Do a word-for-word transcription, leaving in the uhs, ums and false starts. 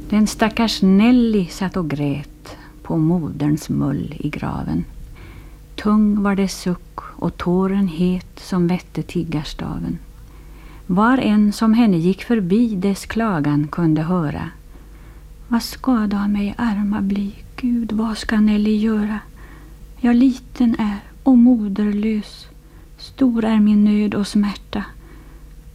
Den stackars Nelly satt och grät på moderns mull i graven. Tung var det suck och tåren het som vette tiggarstaven. Var en som henne gick förbi dess klagan kunde höra. Vad skada mig arma bli, Gud, vad ska Nelly göra? Jag liten är och moderlös, stor är min nöd och smärta.